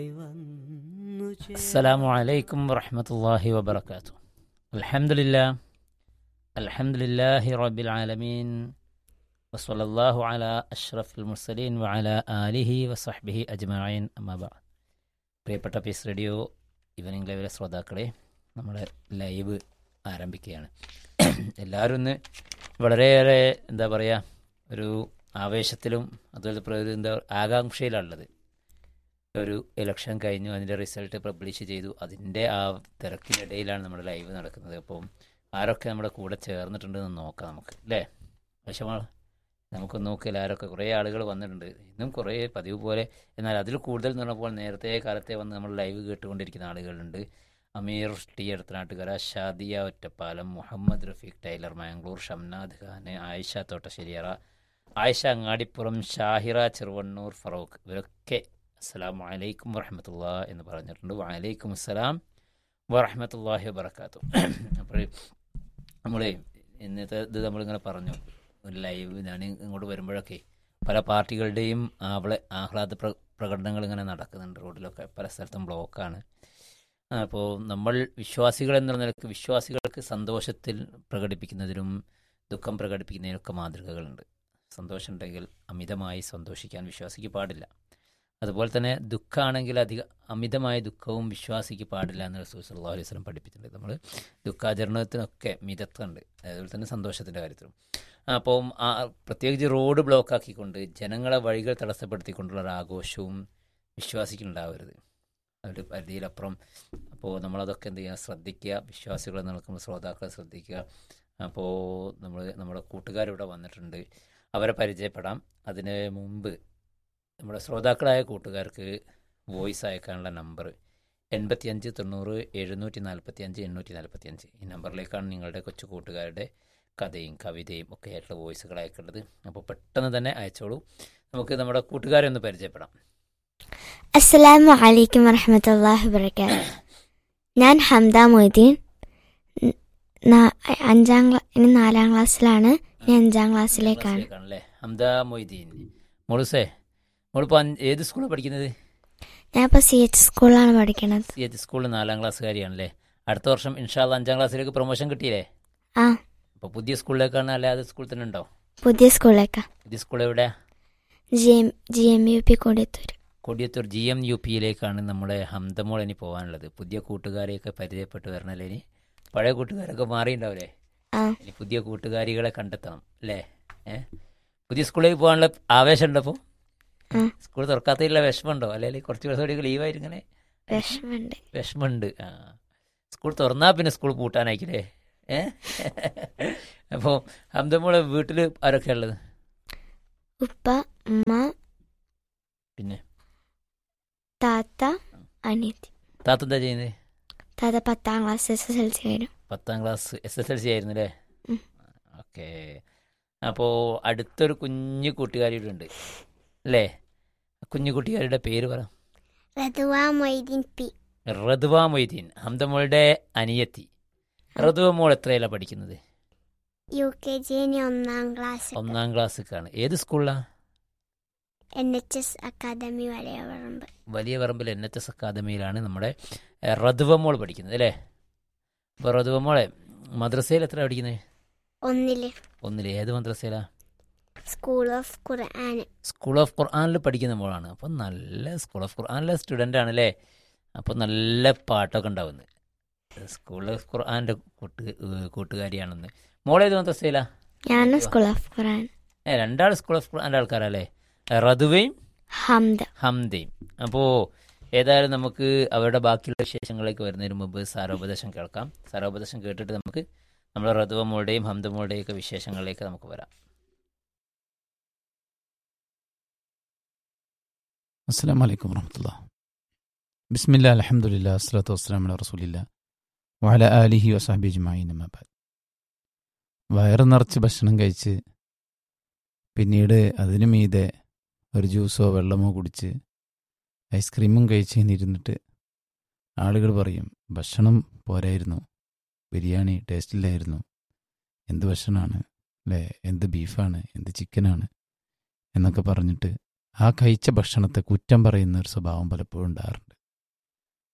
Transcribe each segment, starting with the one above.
അസ്സലാമു അലൈക്കും വറഹ്മത്തുള്ളാഹി വബറകാതുഹു. അൽഹംദുലില്ലാഹി റബ്ബിൽ ആലമീൻ വസ്സല്ലല്ലാഹു അലാ അഷ്റഫിൽ മുർസലീൻ വഅലാ ആലിഹി വസഹ്ബിഹി അജ്മഈൻ. അമ്മാ ബഅദ്. പ്രിയപ്പെട്ട പീസ് റേഡിയോ ഈവനിംഗ് ലൈവിലെ ശ്രോതാക്കളെ, നമ്മുടെ ലൈവ് ആരംഭിക്കുകയാണ്. എല്ലാവരും ഇന്ന് വളരെയേറെ ഒരു ആവേശത്തിലും അതുപോലെ ആകാംക്ഷയിലുള്ളത്. ഒരു ഇലക്ഷൻ കഴിഞ്ഞു, അതിൻ്റെ റിസൾട്ട് പബ്ലിഷ് ചെയ്തു, അതിൻ്റെ ആ തിരക്കിനിടയിലാണ് നമ്മുടെ ലൈവ് നടക്കുന്നത്. അപ്പം ആരൊക്കെ നമ്മുടെ കൂടെ ചേർന്നിട്ടുണ്ടെന്ന് നോക്കാം നമുക്ക്, അല്ലേ വിഷമമാണ്. നമുക്കൊന്ന് നോക്കിയാൽ ആരൊക്കെ കുറേ ആളുകൾ വന്നിട്ടുണ്ട്. ഇന്നും കുറേ പതിവ് പോലെ, എന്നാൽ അതിൽ കൂടുതൽ എന്ന് പറഞ്ഞപ്പോൾ നേരത്തെ കാലത്തെ വന്ന് നമ്മൾ ലൈവ് കേട്ടുകൊണ്ടിരിക്കുന്ന ആളുകളുണ്ട്. അമീർ ടി എടത്തനാട്ടുകര, ഷാദിയ ഒറ്റപ്പാലം, മുഹമ്മദ് റഫീഖ് ടൈലർ മാംഗ്ലൂർ, ഷംനാദ് ഖാന്, ആയിഷ തോട്ടശ്ശേരിയറ, ആയിഷ അങ്ങാടിപ്പുറം, ഷാഹിറ ചെറുവണ്ണൂർ, ഫറൂഖ്, ഇവരൊക്കെ അസ്സലാമു അലൈക്കും വറഹ്മത്തുള്ളാഹി എന്ന് പറഞ്ഞിട്ടുണ്ട്. വഅലൈക്കും അസ്സലാം വറഹ്മത്തുള്ളാഹി വബറകാതുഹു. അപ്പോൾ നമ്മളെ ഇന്നത്തെ ഇത് നമ്മളിങ്ങനെ പറഞ്ഞു, ഒരു ലൈവ് ഞാൻ ഇങ്ങോട്ട് വരുമ്പോഴൊക്കെ പല പാർട്ടികളുടെയും ആഹ്ലാദ പ്രകടനങ്ങൾ ഇങ്ങനെ നടക്കുന്നുണ്ട്. റോഡിലൊക്കെ പല സ്ഥലത്തും ബ്ലോക്കാണ്. അപ്പോൾ നമ്മൾ വിശ്വാസികൾ എന്ന നിലയ്ക്ക് വിശ്വാസികൾക്ക് സന്തോഷത്തിൽ പ്രകടിപ്പിക്കുന്നതിനും ദുഃഖം പ്രകടിപ്പിക്കുന്നതിനൊക്കെ മാതൃകകളുണ്ട്. സന്തോഷമുണ്ടെങ്കിൽ അമിതമായി സന്തോഷിക്കാൻ വിശ്വാസിക്ക് പാടില്ല. അതുപോലെ തന്നെ ദുഃഖമാണെങ്കിൽ അമിതമായ ദുഃഖവും വിശ്വാസിക്ക് പാടില്ല എന്ന് റസൂൽ സല്ലല്ലാഹു അലൈഹി വസല്ലം പഠിപ്പിച്ചിട്ടുണ്ട്. നമ്മൾ ദുഃഖാചരണത്തിനൊക്കെ മിതത്വമുണ്ട്, അതുപോലെ തന്നെ സന്തോഷത്തിൻ്റെ കാര്യത്തിലും. അപ്പം പ്രത്യേകിച്ച് റോഡ് ബ്ലോക്കാക്കിക്കൊണ്ട് ജനങ്ങളെ വഴികൾ തടസ്സപ്പെടുത്തിക്കൊണ്ടുള്ള ഒരു ആഘോഷവും വിശ്വാസിക്കുണ്ടാവരുത്, ഒരു പരിധിയിലപ്പുറം. അപ്പോൾ നമ്മളതൊക്കെ എന്ത് ചെയ്യുക, ശ്രദ്ധിക്കുക. വിശ്വാസികളെ നടക്കുമ്പോൾ ശ്രോതാക്കളെ ശ്രദ്ധിക്കുക. അപ്പോൾ നമ്മുടെ കൂട്ടുകാരിവിടെ വന്നിട്ടുണ്ട്, അവരെ പരിചയപ്പെടാം. അതിന് മുമ്പ് നമ്മുടെ ശ്രോതാക്കളായ കൂട്ടുകാർക്ക് വോയിസ് അയക്കാനുള്ള നമ്പർ 85 90 745 845. ഈ നമ്പറിലേക്കാണ് നിങ്ങളുടെ കൊച്ചു കൂട്ടുകാരുടെ കഥയും കവിതയും ഒക്കെ ആയിട്ടുള്ള വോയിസുകൾ അയക്കേണ്ടത്. അപ്പോൾ പെട്ടെന്ന് തന്നെ അയച്ചോളൂ. നമുക്ക് നമ്മുടെ കൂട്ടുകാരെ ഒന്ന് പരിചയപ്പെടാം. അസ്സലാമു അലൈക്കും വറഹ്മത്തുള്ളാഹി വബറകാതുഹു. ഞാൻ ഹംദ മൊയ്തീൻ. ഇനി 4ാം ക്ലാസ്സിലാണ്. ഇനി 5ാം ക്ലാസ്സിലേക്കാണ്. ഹംദ മൊയ്തീൻ. മോളിപ്പോൾ ഏത് സ്കൂളിലാണ് പഠിക്കുന്നത്? ഞാനിപ്പോൾ CH സ്കൂളിലാണ് പഠിക്കുന്നത്. CH സ്കൂളിൽ 4ാം ക്ലാസ്സുകാരിയാണല്ലേ. അടുത്ത വർഷം ഇൻഷാ അല്ലാഹ് 5ാം ക്ലാസ്സിലേക്ക് പ്രൊമോഷൻ കിട്ടിയില്ലേ? ആ. അപ്പോൾ പുതിയ സ്കൂളിലേക്കാണ്, അല്ലെ അത് സ്കൂളിൽ തന്നെ ഉണ്ടോ? പുതിയ സ്കൂളിലേക്കാ. പുതിയ സ്കൂൾ എവിടെയാ? GMUP കൊടിയത്തൂർ GMUPയിലേക്കാണ് നമ്മുടെ ഹംദമോൾ ഇനി പോകാനുള്ളത്. പുതിയ കൂട്ടുകാരെയൊക്കെ പരിചയപ്പെട്ട് വരണല്ലേ. ഇനി പഴയ കൂട്ടുകാരൊക്കെ മാറിയിട്ടുണ്ടാവില്ലേ? ഇനി പുതിയ കൂട്ടുകാരികളെ കണ്ടെത്തണം അല്ലേ? പുതിയ സ്കൂളിലേക്ക് പോകാനുള്ള ആവേശം ഉണ്ടപ്പോൾ? സ്കൂൾ തുറക്കാത്തതിലുള്ള വിഷമമുണ്ടോ? അല്ലെങ്കിൽ കുറച്ച് ദിവസം കൂടി ലീവായിരിക്കണേ? വിഷമമുണ്ട്. സ്കൂൾ തുറന്നാൽ പിന്നെ സ്കൂൾ പൂട്ടാനായിക്കില്ലേ? അപ്പോൾ ഹംദമോളെ വീട്ടിൽ ആരൊക്കെയാ ഉള്ളത്? ഉപ്പ, ഉമ്മ, പിന്നെ താത്ത, അനിയത്തി. താത്ത എന്താ ചെയ്യുന്നത്? താത്ത 10ാം ക്ലാസ് SSLC ആയിരുന്നു. 10ാം ക്ലാസ് SSLC ആയിരുന്നു അല്ലേ? ഓക്കെ. അപ്പോൾ അടുത്തൊരു കുഞ്ഞു കൂട്ടുകാരിയുടെ ഉണ്ട് അല്ലേ? കുഞ്ഞു കൂട്ടുകാരുടെ പേര് പറ. റദ്വ മൊയ്തീൻ, ഹംദമോളുടെ അനിയത്തി. റദ്വ മോൾ എത്രയിലാണ് പഠിക്കുന്നത്? UKG 1ാം class. 1ാം ക്ലാസ്സിലാണ്. ഏത് സ്കൂളിലാണ്? NHS അക്കാദമി വലിയ പറമ്പിൽ NHS അക്കാദമിയിലാണ് നമ്മുടെ റദ്വ മോൾ പഠിക്കുന്നത് അല്ലേ? അപ്പോൾ റദ്വ മോളെ മദ്രസയിൽ എത്ര പഠിക്കുന്നത്? 1ൽ. ഏത് മദ്രസയിലാണ്? School of Quran. School of ഖുർആനിൽ പഠിക്കുന്ന മോളാണ്. അപ്പം നല്ല സ്കൂൾ ഓഫ് ഖുർആനിലെ സ്റ്റുഡൻ്റ് ആണല്ലേ? അപ്പോൾ നല്ല പാട്ടൊക്കെ ഉണ്ടാവുന്നത്. School of ഖുർആൻ്റെ കൂട്ടുകാരിയാണെന്ന്. മോളേത് മദ്രസയിലാണ്? ഞാൻ school of Quran. 2 school of ഖുർആൻ്റെ ആൾക്കാരല്ലേ? റദ്വയും ഹംദയും. അപ്പോൾ ഏതായാലും നമുക്ക് അവരുടെ ബാക്കിയുള്ള വിശേഷങ്ങളിലേക്ക് വരുന്നതിന് മുമ്പ് സാരോപദേശം കേൾക്കാം. സാരോപദേശം കേട്ടിട്ട് നമുക്ക് നമ്മുടെ റദ്വ മോളുടെയും ഹംദമോളുടെയും ഒക്കെ വിശേഷങ്ങളിലേക്ക് നമുക്ക് വരാം. അസ്സലാമു അലൈക്കും വറഹ്മത്തുള്ളാഹി. ബിസ്മില്ലാ അൽഹംദുലില്ലാ അസ്സലാത്തു വസ്സലാമു അലാ റസൂലില്ലാ വഅലാ ആലിഹി വസഹ്ബിഹി അജ്മഈൻ. അമ്മാ ബഅദ്. വയറ് നിറച്ച് ഭക്ഷണം കഴിച്ച് പിന്നീട് അതിനു മീതെ ഒരു ജ്യൂസോ വെള്ളമോ കുടിച്ച് ഐസ്ക്രീമും കഴിച്ചിരുന്നിട്ട് ആളുകൾ പറയും, ഭക്ഷണം പോരായിരുന്നു, ബിരിയാണി ടേസ്റ്റില്ലായിരുന്നു, എന്ത് ഭക്ഷണമാണ് അല്ലേ, എന്ത് ബീഫാണ്, എന്ത് ചിക്കനാണ് എന്നൊക്കെ പറഞ്ഞിട്ട് ആ കഴിച്ച ഭക്ഷണത്തെ കുറ്റം പറയുന്ന ഒരു സ്വഭാവം പലപ്പോഴും ഉണ്ടാകാറുണ്ട്.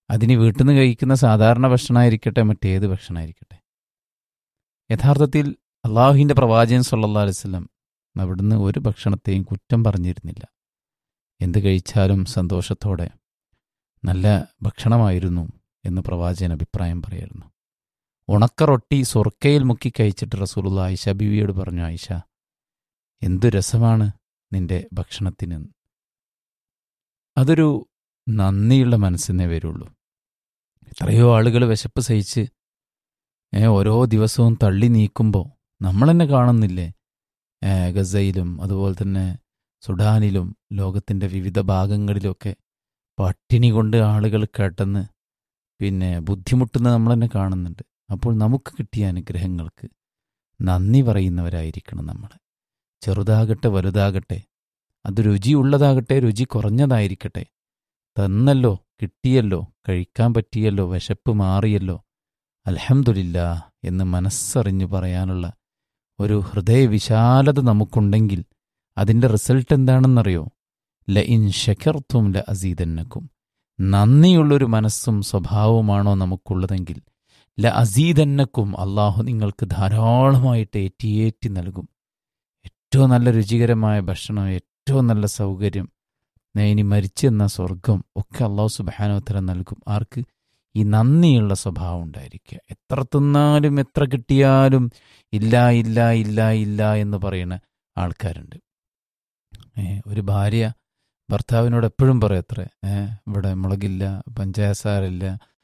അതിന് വീട്ടിൽ നിന്ന് കഴിക്കുന്ന സാധാരണ ഭക്ഷണമായിരിക്കട്ടെ, മറ്റേത് ഭക്ഷണമായിരിക്കട്ടെ. യഥാർത്ഥത്തിൽ അള്ളാഹുവിൻ്റെ പ്രവാചകൻ സല്ലല്ലാഹു അലൈഹി വസല്ലം അവിടുന്ന് ഒരു ഭക്ഷണത്തെയും കുറ്റം പറഞ്ഞിരുന്നില്ല. എന്ത് കഴിച്ചാലും സന്തോഷത്തോടെ നല്ല ഭക്ഷണമായിരുന്നു എന്ന് പ്രവാചകൻ അഭിപ്രായം പറയായിരുന്നു. ഉണക്ക റൊട്ടി സുർക്കയിൽ മുക്കി കഴിച്ചിട്ട് റസൂലുള്ളാഹി ആയിഷ ബീവിയോട് പറഞ്ഞു, ആയിഷ, എന്തു രസമാണ് നിന്റെ ഭക്ഷണത്തിന്. അതൊരു നന്ദിയുള്ള മനസ്സിനെ വരുള്ളൂ. എത്രയോ ആളുകൾ വിശപ്പ് സഹിച്ച് ഓരോ ദിവസവും തള്ളി നീക്കുമ്പോൾ നമ്മൾ തന്നെ കാണുന്നില്ലേ, ഗസയിലും അതുപോലെ തന്നെ സുഡാനിലും ലോകത്തിൻ്റെ വിവിധ ഭാഗങ്ങളിലൊക്കെ പട്ടിണി കൊണ്ട് ആളുകൾ കേട്ടെന്ന് ബുദ്ധിമുട്ടുന്നത് നമ്മൾ തന്നെ കാണുന്നുണ്ട്. അപ്പോൾ നമുക്ക് കിട്ടിയ അനുഗ്രഹങ്ങൾക്ക് നന്ദി പറയുന്നവരായിരിക്കണം നമ്മൾ. ചെറുതാകട്ടെ വലുതാകട്ടെ, അത് രുചിയുള്ളതാകട്ടെ രുചി കുറഞ്ഞതായിരിക്കട്ടെ, തന്നല്ലോ, കിട്ടിയല്ലോ, കഴിക്കാൻ പറ്റിയല്ലോ, വിശപ്പ് മാറിയല്ലോ, അൽഹംദുലില്ലാ എന്ന് മനസ്സറിഞ്ഞു പറയാനുള്ള ഒരു ഹൃദയവിശാലത നമുക്കുണ്ടെങ്കിൽ അതിൻ്റെ റിസൾട്ട് എന്താണെന്നറിയോ? ലഇൻ ശകർത്തും ലഅസീദന്നക്കും. നന്ദിയുള്ളൊരു മനസ്സും സ്വഭാവവുമാണോ നമുക്കുള്ളതെങ്കിൽ ലഅസീദന്നക്കും, അള്ളാഹു നിങ്ങൾക്ക് ധാരാളമായിട്ട് ഏറ്റിയേറ്റി നൽകും. ഏറ്റവും നല്ല രുചികരമായ ഭക്ഷണം, ഏറ്റവും നല്ല സൗകര്യം, ഇനി മരിച്ചെന്ന സ്വർഗം ഒക്കെ അള്ളാഹു സുബ്ഹാനഹു വ തആല നൽകും. ആർക്ക്? ഈ നന്ദിയുള്ള സ്വഭാവം ഉണ്ടായിരിക്കുക. എത്ര തിന്നാലും എത്ര കിട്ടിയാലും ഇല്ല ഇല്ല ഇല്ല ഇല്ല എന്ന് പറയുന്ന ആൾക്കാരുണ്ട്. ഒരു ഭാര്യ ഭർത്താവിനോട് എപ്പോഴും പറയത്രേ, ഇവിടെ മുളകില്ല, പഞ്ചസാരയില്ല,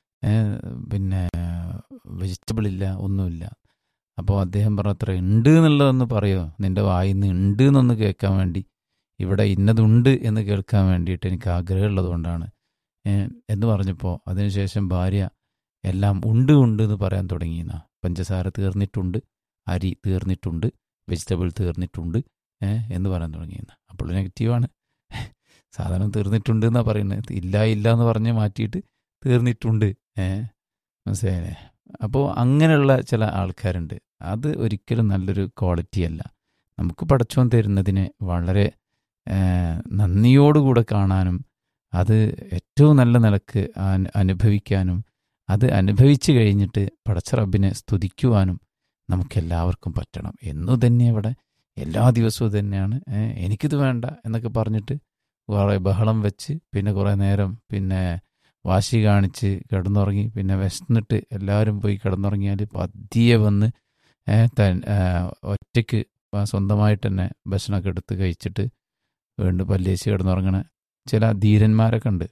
വെജിറ്റബിൾ ഇല്ല, ഒന്നുമില്ല. അപ്പോൾ അദ്ദേഹം പറഞ്ഞത്ര, ഉണ്ട് എന്നുള്ളതൊന്ന് പറയോ, നിൻ്റെ വായിന്ന് ഉണ്ട് എന്നൊന്ന് കേൾക്കാൻ വേണ്ടി, ഇവിടെ ഇന്നതുണ്ട് എന്ന് കേൾക്കാൻ വേണ്ടിയിട്ട് എനിക്ക് ആഗ്രഹമുള്ളത് കൊണ്ടാണ് എന്ന് പറഞ്ഞപ്പോൾ അതിനുശേഷം ഭാര്യ എല്ലാം ഉണ്ട് ഉണ്ട് എന്ന് പറയാൻ തുടങ്ങിയെന്നാ. പഞ്ചസാര തീർന്നിട്ടുണ്ട്, അരി തീർന്നിട്ടുണ്ട്, വെജിറ്റബിൾ തീർന്നിട്ടുണ്ട് എന്ന് പറയാൻ തുടങ്ങിയെന്ന. അപ്പോൾ നെഗറ്റീവാണ്. സാധനം തീർന്നിട്ടുണ്ട് എന്നാണ് പറയുന്നത്. ഇല്ല ഇല്ല എന്ന് പറഞ്ഞ് മാറ്റിയിട്ട് തീർന്നിട്ടുണ്ട്. മനസ്സിലായേ? അപ്പോൾ അങ്ങനെയുള്ള ചില ആൾക്കാരുണ്ട്. അത് ഒരിക്കലും നല്ലൊരു ക്വാളിറ്റി അല്ല. നമുക്ക് പടച്ചോൻ തരുന്നതിനെ വളരെ നന്ദിയോടുകൂടെ കാണാനും അത് ഏറ്റവും നല്ല നിലക്ക് അനുഭവിക്കാനും അത് അനുഭവിച്ചു കഴിഞ്ഞിട്ട് പടച്ച റബ്ബിനെ സ്തുതിക്കുവാനും നമുക്കെല്ലാവർക്കും പറ്റണം എന്നു തന്നെ ഇവിടെ എല്ലാ ദിവസവും തന്നെയാണ്. എനിക്കിത് വേണ്ട എന്നൊക്കെ പറഞ്ഞിട്ട് കുറേ ബഹളം വെച്ച് കുറേ നേരം വാശി കാണിച്ച് കിടന്നുറങ്ങി, വിശന്നിട്ട് എല്ലാവരും പോയി കിടന്നുറങ്ങിയാൽ പതിയെ വന്ന് ഒറ്റയ്ക്ക് സ്വന്തമായിട്ട് തന്നെ ഭക്ഷണമൊക്കെ എടുത്ത് കഴിച്ചിട്ട് വീണ്ടും പല്ലേശി കിടന്നുറങ്ങണ ചില ധീരന്മാരൊക്കെ ഉണ്ട്.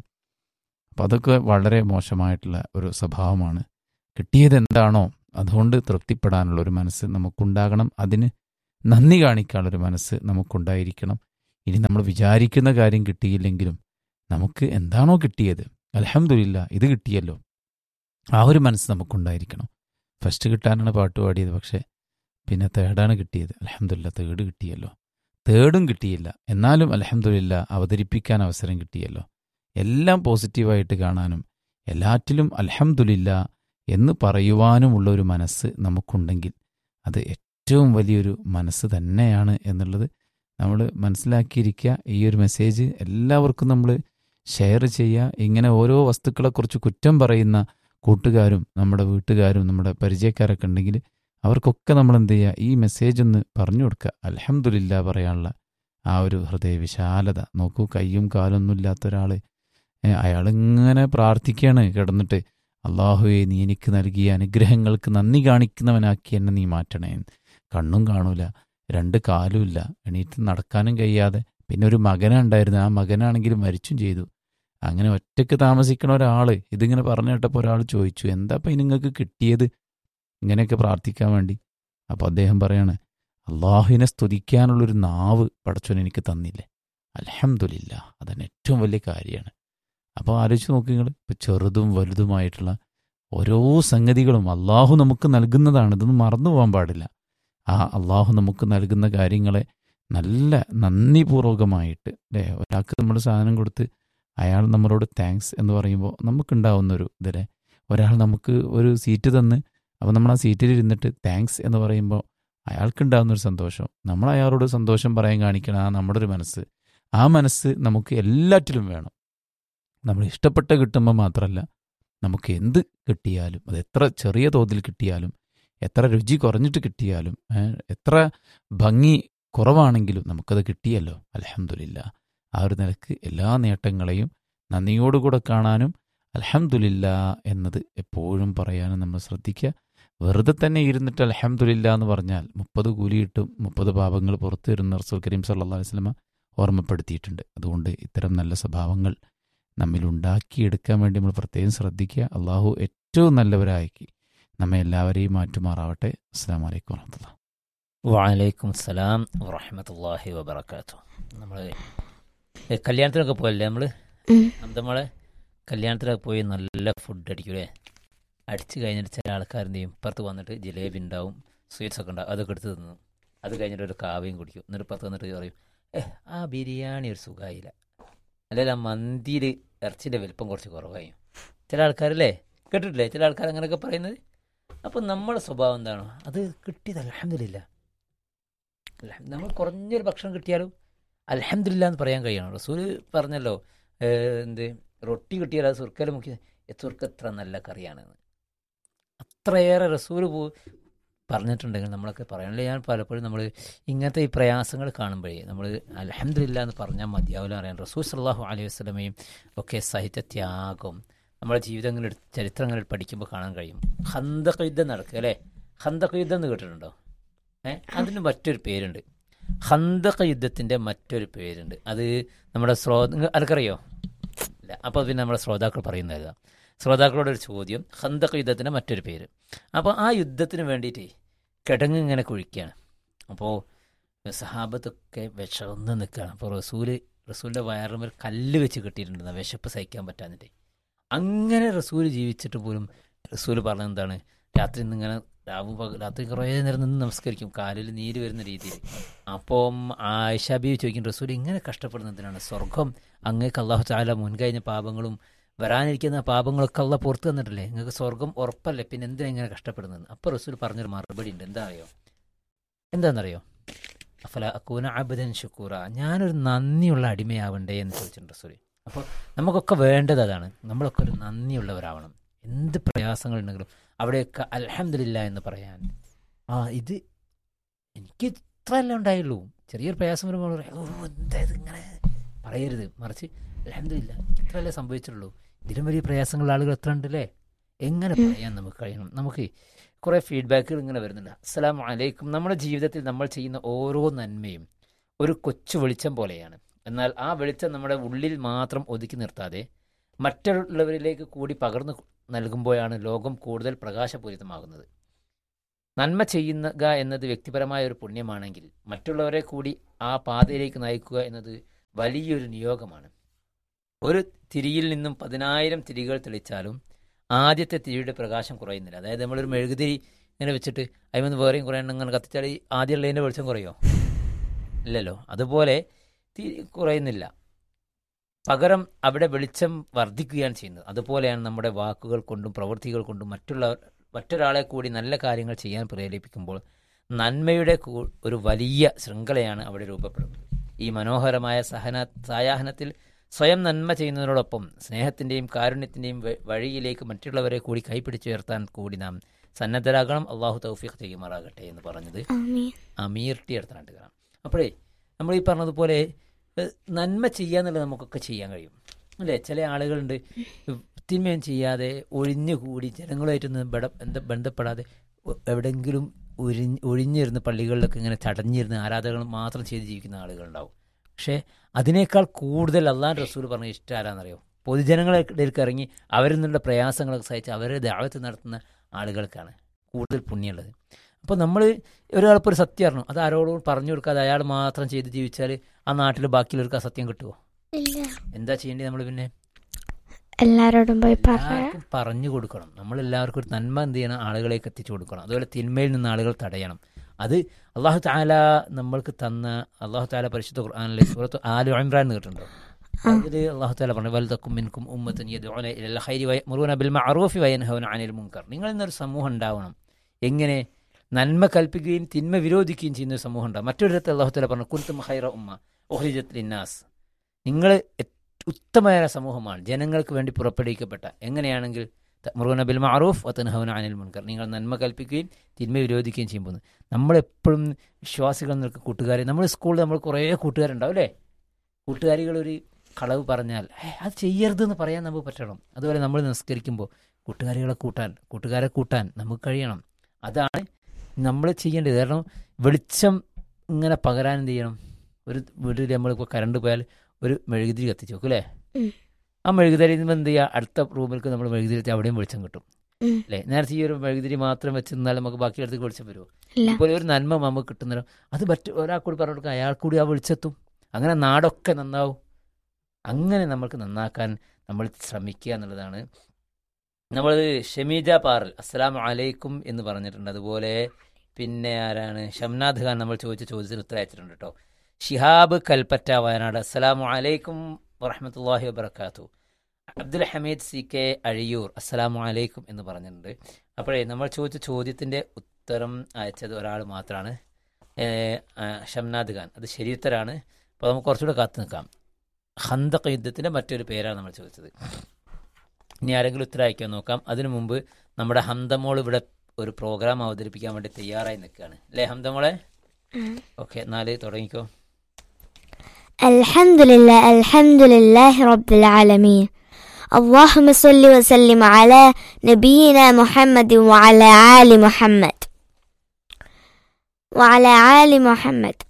അപ്പം അതൊക്കെ വളരെ മോശമായിട്ടുള്ള ഒരു സ്വഭാവമാണ്. കിട്ടിയത് എന്താണോ അതുകൊണ്ട് തൃപ്തിപ്പെടാനുള്ളൊരു മനസ്സ് നമുക്കുണ്ടാകണം. അതിന് നന്ദി കാണിക്കാനുള്ളൊരു മനസ്സ് നമുക്കുണ്ടായിരിക്കണം. ഇനി നമ്മൾ വിചാരിക്കുന്ന കാര്യം കിട്ടിയില്ലെങ്കിലും നമുക്ക് എന്താണോ കിട്ടിയത്, അൽഹംദുലില്ലാ ഇത് കിട്ടിയല്ലോ, ആ ഒരു മനസ്സ് നമുക്കുണ്ടായിരിക്കണം. ഫസ്റ്റ് കിട്ടാനാണ് പാട്ട് പാടിയത്, പക്ഷേ തേർഡാണ് കിട്ടിയത്. അൽഹംദുലില്ലാ തേർഡ് കിട്ടിയല്ലോ. തേർഡും കിട്ടിയില്ല, എന്നാലും അൽഹംദുലില്ലാ അവതരിപ്പിക്കാൻ അവസരം കിട്ടിയല്ലോ. എല്ലാം പോസിറ്റീവായിട്ട് കാണാനും എല്ലാറ്റിലും അൽഹംദുലില്ലാ എന്ന് പറയുവാനുമുള്ള ഒരു മനസ്സ് നമുക്കുണ്ടെങ്കിൽ അത് ഏറ്റവും വലിയൊരു മനസ്സ് തന്നെയാണ് എന്നുള്ളത് നമ്മൾ മനസ്സിലാക്കിയിരിക്കുക. ഈ ഒരു മെസ്സേജ് എല്ലാവർക്കും നമ്മൾ ഷെയർ ചെയ്യുക. ഇങ്ങനെ ഓരോ വസ്തുക്കളെക്കുറിച്ച് കുറ്റം പറയുന്ന കൂട്ടുകാരും നമ്മുടെ വീട്ടുകാരും നമ്മുടെ പരിചയക്കാരൊക്കെ ഉണ്ടെങ്കിൽ അവർക്കൊക്കെ നമ്മൾ എന്ത് ചെയ്യുക, ഈ മെസ്സേജ് ഒന്ന് പറഞ്ഞു കൊടുക്കുക. അൽഹംദുലില്ലാ പറയാനുള്ള ആ ഒരു ഹൃദയവിശാലത നോക്കൂ. കയ്യും കാലൊന്നും ഇല്ലാത്ത ഒരാൾ, അയാളിങ്ങനെ പ്രാർത്ഥിക്കുകയാണ് കിടന്നിട്ട്, അള്ളാഹുവേ നീ എനിക്ക് നൽകിയ അനുഗ്രഹങ്ങൾക്ക് നന്ദി കാണിക്കുന്നവനാക്കി എന്നെ നീ മാറ്റണേ. കണ്ണും കാണൂല, രണ്ട് കാലും ഇല്ല, എണീറ്റ് നടക്കാനും കഴിയാതെ, ഒരു മകനുണ്ടായിരുന്നു, ആ മകനാണെങ്കിൽ മരിച്ചും ചെയ്തു. അങ്ങനെ ഒറ്റയ്ക്ക് താമസിക്കണ ഒരാൾ ഇതിങ്ങനെ പറഞ്ഞു കേട്ടപ്പോൾ ഒരാൾ ചോദിച്ചു, എന്താ ഇപ്പം നിങ്ങൾക്ക് കിട്ടിയത് ഇങ്ങനെയൊക്കെ പ്രാർത്ഥിക്കാൻ വേണ്ടി? അപ്പോൾ അദ്ദേഹം പറയാണ്, അള്ളാഹുവിനെ സ്തുതിക്കാനുള്ളൊരു നാവ് പടച്ചോൻ എനിക്ക് തന്നില്ലേ, അൽഹംദുലില്ലാ, അതന്നെ ഏറ്റവും വലിയ കാര്യമാണ്. അപ്പോൾ ആലോചിച്ച് നോക്കി നിങ്ങൾ, ഇപ്പോൾ ചെറുതും വലുതുമായിട്ടുള്ള ഓരോ സംഗതികളും അള്ളാഹു നമുക്ക് നൽകുന്നതാണ്. ഇതൊന്നും മറന്നു പോകാൻ പാടില്ല. ആ അള്ളാഹു നമുക്ക് നൽകുന്ന കാര്യങ്ങളെ നല്ല നന്ദിപൂർവകമായിട്ട്, അല്ലേ, ഒരാൾക്ക് നമ്മൾ സാധനം കൊടുത്ത് അയാൾ നമ്മളോട് താങ്ക്സ് എന്ന് പറയുമ്പോൾ നമുക്കുണ്ടാവുന്നൊരു ഇതല്ലേ, ഒരാൾ നമുക്ക് ഒരു സീറ്റ് തന്ന് അപ്പോൾ നമ്മൾ ആ സീറ്റിൽ ഇരുന്നിട്ട് താങ്ക്സ് എന്ന് പറയുമ്പോൾ അയാൾക്കുണ്ടാകുന്നൊരു സന്തോഷം, നമ്മൾ അയാളോട് സന്തോഷം പറയാൻ കാണിക്കണം ആ നമ്മുടെ ഒരു മനസ്സ്. ആ മനസ്സ് നമുക്ക് എല്ലാറ്റിലും വേണം. നമ്മൾ ഇഷ്ടപ്പെട്ട കിട്ടുമ്പോൾ മാത്രമല്ല, നമുക്ക് എന്ത് കിട്ടിയാലും, അത് എത്ര ചെറിയ തോതിൽ കിട്ടിയാലും, എത്ര രുചി കുറഞ്ഞിട്ട് കിട്ടിയാലും, എത്ര ഭംഗി കുറവാണെങ്കിലും നമുക്കത് കിട്ടിയല്ലോ, അൽഹംദുലില്ലാ. ആ ഒരു നിലക്ക് എല്ലാ നേട്ടങ്ങളെയും നന്ദിയോടുകൂടെ കാണാനും അൽഹംദുലില്ലാ എന്നത് എപ്പോഴും പറയാനും നമ്മൾ ശ്രദ്ധിക്കുക. വെറുതെ തന്നെ ഇരുന്നിട്ട് അൽഹംദുലില്ലാ എന്ന് പറഞ്ഞാൽ 30 കൂലിയിട്ടും 30 പാപങ്ങൾ പുറത്തു വരുന്ന റസൂൽ കരീം സല്ലല്ലാഹു അലൈഹി വസല്ലമ ഓർമ്മപ്പെടുത്തിയിട്ടുണ്ട്. അതുകൊണ്ട് ഇത്തരം നല്ല സ്വഭാവങ്ങൾ നമ്മിൽ ഉണ്ടാക്കിയെടുക്കാൻ വേണ്ടി നമ്മൾ പ്രത്യേകം ശ്രദ്ധിക്കുക. അള്ളാഹു ഏറ്റവും നല്ലവരാക്കി നമ്മെ എല്ലാവരെയും മാറ്റുമാറാവട്ടെ. അസ്സലാമു അലൈക്കും വറഹ്മത്തുള്ളാഹി. വഅലൈക്കും സലാം വറഹ്മത്തുള്ളാഹി വബറകാതുഹു. നമ്മൾ കല്യാണത്തിനൊക്കെ പോയല്ലേ, നമ്മളെ കല്യാണത്തിനൊക്കെ പോയി നല്ല ഫുഡ് അടിക്കൂലേ. അടിച്ച് കഴിഞ്ഞിട്ട് ചില ആൾക്കാരെന്ത് ചെയ്യും, ഇപ്പുറത്ത് വന്നിട്ട് ജിലേബി ഉണ്ടാവും, സ്വീറ്റ്സ് ഒക്കെ ഉണ്ടാവും, അതൊക്കെ എടുത്ത് തിന്നു. അത് കഴിഞ്ഞിട്ട് ഒരു കാവയും കുടിക്കും. എന്നിട്ട് പുറത്ത് വന്നിട്ട് പറയും, ആ ബിരിയാണി ഒരു സുഖമായില്ല, അല്ലെങ്കിൽ ആ മന്തിയിൽ ഇറച്ചിൻ്റെ വലിപ്പം കുറച്ച് കുറവായി. ചില ആൾക്കാരല്ലേ, കേട്ടിട്ടില്ലേ ചില ആൾക്കാർ അങ്ങനെയൊക്കെ പറയുന്നത്. അപ്പം നമ്മുടെ സ്വഭാവം എന്താണോ അത് കിട്ടിയത് അൽഹംദുലില്ലാ. നമ്മൾ കുറഞ്ഞൊരു ഭക്ഷണം കിട്ടിയാലും അൽഹംദുലില്ലാ എന്ന് പറയാൻ കഴിയണം. റസൂൽ പറഞ്ഞല്ലോ, റൊട്ടി കിട്ടിയാൽ അത് സുർക്കയിൽ മുക്കി, സുർക്ക എത്ര നല്ല കറിയാണെന്ന്. അത്രയേറെ റസൂൽ പറഞ്ഞിട്ടുണ്ടെങ്കിൽ നമ്മളൊക്കെ പറയണല്ലേ. ഞാൻ പലപ്പോഴും നമ്മൾ ഇങ്ങനത്തെ ഈ പ്രയാസങ്ങൾ കാണുമ്പോഴേ നമ്മൾ അൽഹംദുലില്ലാ എന്ന് പറഞ്ഞാൽ മതിയാവില്ല അറിയാൻ. റസൂൽ സല്ലല്ലാഹു അലൈഹി വസല്ലമയും ഒക്കെ സഹിച്ച ത്യാഗം നമ്മുടെ ജീവിതങ്ങളിൽ ചരിത്രങ്ങളിൽ പഠിക്കുമ്പോൾ കാണാൻ കഴിയും. ഖന്തഖ് യുദ്ധം നടക്കുക അല്ലേ, ഖന്തഖ് യുദ്ധം എന്ന് കേട്ടിട്ടുണ്ടോ? അതിന് മറ്റൊരു പേരുണ്ട്, ഖന്തഖ് യുദ്ധത്തിൻ്റെ മറ്റൊരു പേരുണ്ട്. അത് നമ്മുടെ അനക്കറിയോ? ഇല്ല. അപ്പോൾ പിന്നെ നമ്മുടെ ശ്രോതാക്കൾ പറയുന്നതാ. ശ്രോതാക്കളോടൊരു ചോദ്യം, ഖന്തഖ് യുദ്ധത്തിൻ്റെ മറ്റൊരു പേര്. അപ്പോൾ ആ യുദ്ധത്തിന് വേണ്ടിയിട്ട് കിടങ്ങ് ഇങ്ങനെ കുഴിക്കുകയാണ്. അപ്പോൾ സഹാബത്തൊക്കെ വിശന്ന് നിൽക്കുകയാണ്. അപ്പോൾ റസൂലിൻ്റെ വയറുമേൽ കല്ല് വെച്ച് കെട്ടിയിട്ടുണ്ടെന്ന്, വിശപ്പ് സഹിക്കാൻ പറ്റാഞ്ഞിട്ട്. അങ്ങനെ റസൂൽ ജീവിച്ചിട്ട് പോലും റസൂൽ പറഞ്ഞത് എന്താണ്, രാത്രി കുറേ നേരം നിന്ന് നമസ്കരിക്കും, കാലിൽ നീര് വരുന്ന രീതിയിൽ. അപ്പം ആയിഷ ബീവി ചോദിക്കും, റസൂൽ ഇങ്ങനെ കഷ്ടപ്പെടുന്നതിനാണ്, സ്വർഗം അങ്ങേക്ക് അല്ലാഹു തആല മുൻകഴിഞ്ഞ പാപങ്ങളും വരാനിരിക്കുന്ന പാപങ്ങളൊക്കെ അല്ലാഹു പുറത്തു തന്നിട്ടില്ലേ, നിങ്ങൾക്ക് സ്വർഗം ഉറപ്പല്ലേ, പിന്നെ എന്തിനാ ഇങ്ങനെ കഷ്ടപ്പെടുന്നത്? അപ്പോൾ റസൂൽ പറഞ്ഞൊരു മറുപടി ഉണ്ട്. എന്താണെന്നറിയോ? അഫല അകൂന അബ്ദൻ ശുക്കൂറ, ഞാനൊരു നന്ദിയുള്ള അടിമയാവണ്ടേ എന്ന് ചോദിച്ചിട്ടുണ്ട് റസൂൽ. അപ്പോൾ നമുക്കൊക്കെ വേണ്ടത് അതാണ്, നമ്മളൊക്കെ ഒരു നന്ദിയുള്ളവരാവണം. എന്ത് പ്രയാസങ്ങളുണ്ടെങ്കിലും അവിടെയൊക്കെ അൽഹംദുലില്ലാ എന്ന് പറയാൻ. ഇത് എനിക്ക് ഇത്രയല്ലേ ഉണ്ടായുള്ളൂ, ചെറിയൊരു പ്രയാസം വരുമ്പോൾ എന്താ ഇങ്ങനെ പറയരുത്, മറിച്ച് അൽഹംദുലില്ലാ ഇത്രയല്ലേ സംഭവിച്ചിട്ടുള്ളൂ, ഇതിലും വലിയ പ്രയാസങ്ങളുള്ള ആളുകൾ എത്ര ഉണ്ടല്ലേ, എങ്ങനെ പറയാൻ നമുക്ക് കഴിയണം. നമുക്ക് കുറേ ഫീഡ്ബാക്കുകൾ ഇങ്ങനെ വരുന്നുണ്ട്. അസ്സലാമു അലൈക്കും. നമ്മുടെ ജീവിതത്തിൽ നമ്മൾ ചെയ്യുന്ന ഓരോ നന്മയും ഒരു കൊച്ചു വെളിച്ചം പോലെയാണ്. എന്നാൽ ആ വെളിച്ചം നമ്മുടെ ഉള്ളിൽ മാത്രം ഒതുക്കി നിർത്താതെ മറ്റുള്ളവരിലേക്ക് കൂടി പകർന്നു നൽകുമ്പോഴാണ് ലോകം കൂടുതൽ പ്രകാശപൂരിതമാകുന്നത്. നന്മ ചെയ്യുക എന്നത് വ്യക്തിപരമായ ഒരു പുണ്യമാണെങ്കിൽ മറ്റുള്ളവരെ കൂടി ആ പാതയിലേക്ക് നയിക്കുക എന്നത് വലിയൊരു നിയോഗമാണ്. ഒരു തിരിയിൽ നിന്നും 10,000 തിരികൾ തെളിച്ചാലും ആദ്യത്തെ തിരിയുടെ പ്രകാശം കുറയുന്നില്ല. അതായത് നമ്മളൊരു മെഴുകുതിരി ഇങ്ങനെ വെച്ചിട്ട് അതിൽ വേറെയും കുറേ എണ്ണം ഇങ്ങനെ കത്തിച്ചാൽ ആദ്യമുള്ളതിൻ്റെ വെളിച്ചം കുറയോ? ഇല്ലല്ലോ. അതുപോലെ കുറയുന്നില്ല, പകരം അവിടെ വെളിച്ചം വർദ്ധിക്കുകയാണ് ചെയ്യുന്നത്. അതുപോലെയാണ് നമ്മുടെ വാക്കുകൾ കൊണ്ടും പ്രവൃത്തികൾ കൊണ്ടും മറ്റൊരാളെ കൂടി നല്ല കാര്യങ്ങൾ ചെയ്യാൻ പ്രേരിപ്പിക്കുമ്പോൾ നന്മയുടെ ഒരു വലിയ ശൃംഖലയാണ് അവിടെ രൂപപ്പെടുന്നത്. ഈ മനോഹരമായ സായാഹ്നത്തിൽ സ്വയം നന്മ ചെയ്യുന്നതിനോടൊപ്പം സ്നേഹത്തിൻ്റെയും കാരുണ്യത്തിൻ്റെയും വഴിയിലേക്ക് മറ്റുള്ളവരെ കൂടി കൈപിടിച്ചുയർത്താൻ കൂടി നാം സന്നദ്ധരാകണം. അള്ളാഹു തൗഫീഖ് ചെയ്യുമാറാകട്ടെ എന്ന് പറഞ്ഞത് അമീർ ടി അടുത്താണ് കാണാം. അപ്പോഴേ നമ്മൾ ഈ പറഞ്ഞതുപോലെ നന്മ ചെയ്യാന്നുള്ളത് നമുക്കൊക്കെ ചെയ്യാൻ കഴിയും അല്ലേ. ചില ആളുകളുണ്ട് തിന്മയും ചെയ്യാതെ ഒഴിഞ്ഞുകൂടി ജനങ്ങളുമായിട്ടൊന്നും ബന്ധപ്പെടാതെ എവിടെയെങ്കിലും ഒഴിഞ്ഞിരുന്ന് പള്ളികളിലൊക്കെ ഇങ്ങനെ ചടഞ്ഞിരുന്ന് ആരാധനകൾ മാത്രം ചെയ്ത് ജീവിക്കുന്ന ആളുകളുണ്ടാവും. പക്ഷേ അതിനേക്കാൾ കൂടുതൽ അള്ളാഹുവിൻ്റെ റസൂൽ പറഞ്ഞ ഇഷ്ടം ആരാന്നറിയോ? പൊതുജനങ്ങളിലേക്ക് ഇറങ്ങി അവരിൽ നിന്നുള്ള പ്രയാസങ്ങളൊക്കെ സഹിച്ച് അവരെ ദഅവത്ത് നടത്തുന്ന ആളുകൾക്കാണ് കൂടുതൽ പുണ്യമുള്ളത്. അപ്പോൾ നമ്മൾ ഒരാളിപ്പോൾ ഒരു സത്യം അറിഞ്ഞു, അത് ആരോടും പറഞ്ഞു കൊടുക്കാതെ അയാൾ മാത്രം ചെയ്ത് ജീവിച്ചാൽ ആ നാട്ടിൽ ബാക്കിയുള്ളവർക്ക് ആ സത്യം കിട്ടുമോ? എന്താ ചെയ്യേണ്ടത്? നമ്മൾ പിന്നെ എല്ലാവരോടും പോയി പറഞ്ഞു കൊടുക്കണം. നമ്മളെല്ലാവർക്കും ഒരു നന്മ എന്ത് ചെയ്യണം, ആളുകളേക്ക് എത്തിച്ചു കൊടുക്കണം. അതുപോലെ തിന്മയിൽ നിന്ന് ആളുകൾ തടയണം. അത് അള്ളാഹു തആല നമ്മൾക്ക് തന്ന, അള്ളാഹു തആല പരിശുദ്ധ ഖുർആനിലെ സൂറത്ത് ആലു ഇംറാൻ കേട്ടിട്ടുണ്ടോ? അതിൽ അള്ളാഹു തആല പറഞ്ഞു, വൽതക്കും മിൻകും ഉമ്മത്തുൻ യദ്ഊന ഇലൽ ഖൈരി വയഅ്മുറൂന ബിൽ മഅറൂഫി വയൻഹൗന അനിൽ മുൻകർ. നിങ്ങൾ ഇന്നൊരു സമൂഹം ഉണ്ടാവണം, എങ്ങനെ നന്മ കൽപ്പിക്കുകയും തിന്മ വിരോധിക്കുകയും ചെയ്യുന്ന ഒരു സമൂഹം ഉണ്ടാവും. മറ്റൊരിടത്ത് അള്ളാഹു തആല പറഞ്ഞു, കുൻതും ഖൈറ ഉമ്മ ഉഖ്രിജത് ലിന്നാസ്, നിങ്ങൾ ഉത്തമമായ സമൂഹമാണ്, ജനങ്ങൾക്ക് വേണ്ടി പുറപ്പെടുവിക്കപ്പെട്ട. എങ്ങനെയാണെങ്കിൽ തഅ്മുറൂന ബിൽ മഅറൂഫ് വതൻഹൗന അനിൽ മുൻകർ, നിങ്ങൾ നന്മ കൽപ്പിക്കുകയും തിന്മ വിരോധിക്കുകയും ചെയ്യുമ്പോൾ. നമ്മളെപ്പോഴും വിശ്വാസികൾ നിൽക്കുന്ന കൂട്ടുകാർ, നമ്മൾ സ്കൂളിൽ നമ്മൾ കുറേ കൂട്ടുകാരുണ്ടാവും അല്ലേ? കൂട്ടുകാരികളൊരു കളവ് പറഞ്ഞാൽ അത് ചെയ്യരുതെന്ന് പറയാൻ നമുക്ക് പറ്റണം. അതുപോലെ നമ്മൾ നിസ്കരിക്കുമ്പോൾ കൂട്ടുകാരെ കൂട്ടാൻ നമുക്ക് കഴിയണം. അതാണ് നമ്മൾ ചെയ്യേണ്ടത്. കാരണം വെളിച്ചം ഇങ്ങനെ പകരാൻ എന്ത് ചെയ്യണം? ഒരു വീട്ടിൽ നമ്മളിപ്പോൾ കറണ്ട് പോയാൽ ഒരു മെഴുകുതിരി കത്തിച്ച് വെക്കും അല്ലേ? ആ മെഴുകുതിരി എന്ത് ചെയ്യുക, അടുത്ത റൂമിലേക്ക് നമ്മൾ മെഴുകുതിരി അവിടെയും വെളിച്ചം കിട്ടും അല്ലേ? നേരത്തെ ഈ ഒരു മെഴുകുതിരി മാത്രം വെച്ച് നിന്നാൽ നമുക്ക് ബാക്കിയെടുത്ത് വെളിച്ചം വരുമോ? അതുപോലെ ഒരു നന്മ നമുക്ക് കിട്ടുന്നല്ലോ, അത് ഒരാൾ കൂടി പറഞ്ഞു കൊടുക്കുക, അയാൾ കൂടി ആ വെളിച്ചെത്തും. അങ്ങനെ നാടൊക്കെ നന്നാവും. അങ്ങനെ നമ്മൾക്ക് നന്നാക്കാൻ നമ്മൾ ശ്രമിക്കുക എന്നുള്ളതാണ്. നമ്മൾ ഷമീജ പാറൽ അസ്സലാമു അലൈക്കും എന്ന് പറഞ്ഞിട്ടുണ്ട്. അതുപോലെ പിന്നെ ആരാണ്? ഷംനാഥ് ഖാൻ നമ്മൾ ചോദിച്ച ചോദ്യത്തിന് ഉത്തരം അയച്ചിട്ടുണ്ട് കേട്ടോ. ഷിഹാബ് കൽപ്പറ്റ വയനാട് അസ്സലാമു അലൈക്കും വറഹ്മത്തുള്ളാഹി വബറകാതുഹു. അബ്ദുൽ ഹമീദ് സി കെ അഴിയൂർ അസ്സലാമു അലൈക്കും എന്ന് പറഞ്ഞിട്ടുണ്ട്. അപ്പോഴേ നമ്മൾ ചോദിച്ച ചോദ്യത്തിൻ്റെ ഉത്തരം അയച്ചത് ഒരാൾ മാത്രമാണ്, ഷംനാഥ് ഖാൻ. അത് ശരി ഉത്തരാണ്. അപ്പോൾ നമുക്ക് കുറച്ചുകൂടെ കാത്തു നിൽക്കാം. ഖന്തഖ് യുദ്ധത്തിൻ്റെ മറ്റൊരു പേരാണ് നമ്മൾ ചോദിച്ചത്. ഇനി ആരെങ്കിലും ഉത്തരം അയക്കാൻ നോക്കാം. അതിനു മുമ്പ് നമ്മുടെ ഹംദമോൾ ഇവിടെ ഒരു പ്രോഗ്രാം അവതരിപ്പിക്കാൻ വേണ്ടി തയ്യാറായി നിൽക്കുകയാണ് അല്ലേ ഹംദമോളെ? ഓക്കെ, 4 തുടങ്ങിക്കോ. അൽഹംദുലില്ലാഹി റബ്ബിൽ ആലമീൻ. اللهم صل وسلم على نبينا محمد وعلى آل محمد.